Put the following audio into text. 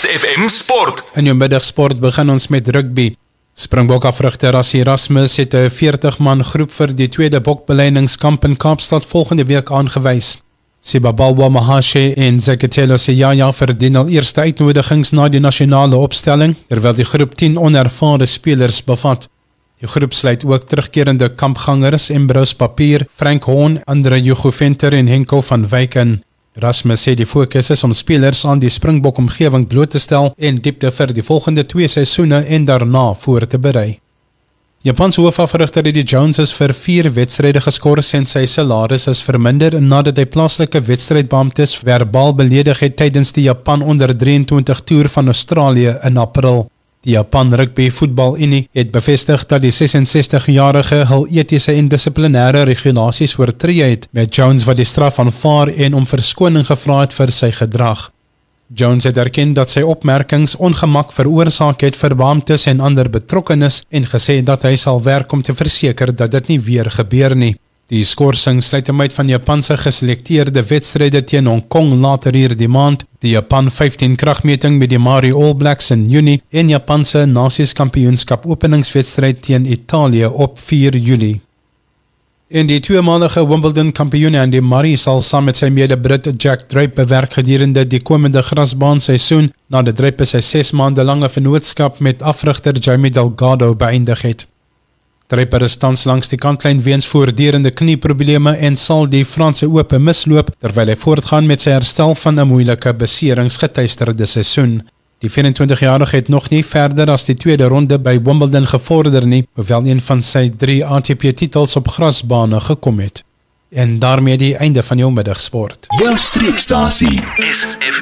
Lais FM Sport. In jou middagsport begin ons met rugby. Springbok afrigter Rassie Erasmus het 'n 40-man groep vir die tweede bokbeleidingskamp in Kaapstad volgende week aangewys. Sibabalwa Mahashe en Zeketelo Siyaya verdien al eerste uitnodigings na die nasionale opstelling, terwyl die groep 10 onervare spelers bevat. Die groep sluit ook terugkerende kampgangers Ambrose Papier, Frank Horn, Andre Juguventer en Henko van Wyk in. Erasmus sê die fokus is om spelers aan die Springbok omgewing bloot te stel en diepte vir die volgende 2 seisoene en daarna voor te berei. Japanse hoofafrigter Eddie Jones is vir 4 wedstryde geskort en sy salaris is verminder nadat hy plaaslike wedstrydbeamptes verbaal beledig het tydens die Japan onder 23 toer van Australië in April. Die Japan Rugby Voetbal Unie het bevestig dat die 66-jarige hul etiese en dissiplinêre regulasies oortree het, met Jones wat die straf aanvaar en om verskoning gevra het vir sy gedrag. Jones het erken dat sy opmerkings ongemak veroorsaak het vir beamptes en ander betrokkenes en gesê dat hy sal werk om te verseker dat dit nie weer gebeur nie. Die skorsing sluit hom uit van Japanse geselekteerde wedstryde teen Hong Kong later hierdie maand, die Japan 15 kragmeting met die Māori All Blacks in Junie en Japanse Nasies-kampioenskap openingswedstryd teen Italië op 4 Julie. En die tweemalige Wimbledon kampioen Andy Murray sal saam met sy mede-Brit Jack Draper bewerk gedurende die komende grasbaanseisoen nadat Draper sy 6 maande lange vennootskap met afrigter Jamie Delgado beëindig het. Draper is tans langs die kantlyn weens voortdurende knieprobleme en sal die Franse Ope misloop terwyl hy voortgaan met sy herstel van 'n moeilike beseringsgetuisterde seisoen. Die 24-jarige het nog nie verder as die tweede ronde by Wimbledon gevorder nie, hoewel een van sy 3 ATP-titels op grasbane gekom het. En daarmee die einde van jou middagsport. Jou streekstasie, SF